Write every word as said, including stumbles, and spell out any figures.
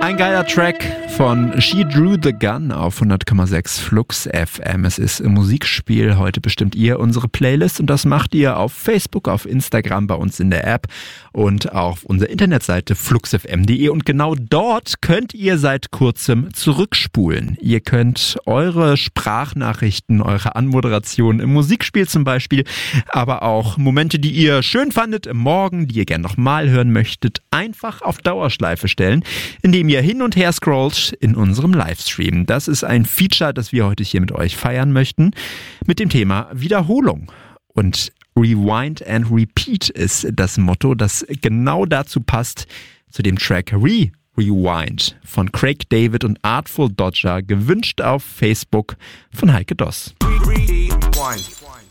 Ein geiler Track von She Drew the Gun auf hundert Komma sechs Flux F M. Es ist im Musikspiel. Heute bestimmt ihr unsere Playlist und das macht ihr auf Facebook, auf Instagram, bei uns in der App und auf unserer Internetseite flux f m punkt d e. Und genau dort könnt ihr seit kurzem zurückspulen. Ihr könnt eure Sprachnachrichten, eure Anmoderationen im Musikspiel zum Beispiel, aber auch Momente, die ihr schön fandet im Morgen, die ihr gerne nochmal hören möchtet, einfach auf Dauerschleife stellen, indem ihr hin und her scrollt in unserem Livestream. Das ist ein Feature, das wir heute hier mit euch feiern möchten, mit dem Thema Wiederholung. Und Rewind and Repeat ist das Motto, das genau dazu passt, zu dem Track Re Rewind von Craig David und Artful Dodger, gewünscht auf Facebook von Heike Doss. Rewind.